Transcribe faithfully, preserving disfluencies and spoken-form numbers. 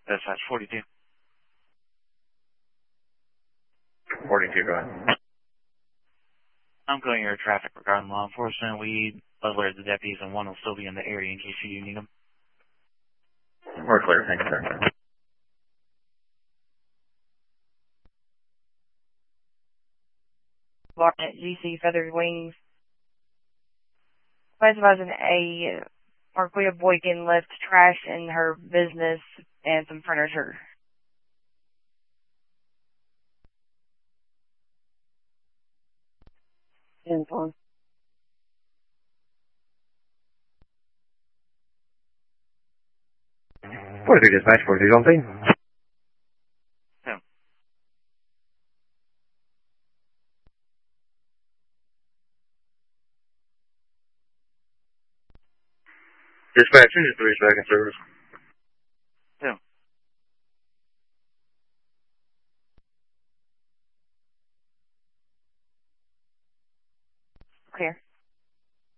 Dispatch forty-two. forty-two, go ahead. I'm calling your traffic regarding law enforcement. We alerted the deputies and one will still be in the area in case you do need them. We're clear, thank you, sir. At G C Feathered Wings. Specifies a Marquita Boykin left trash in her business and some furniture. Info. forty-three dispatch, forty-three on scene. Yeah. Dispatch, engine three is back in service. Yeah. Clear.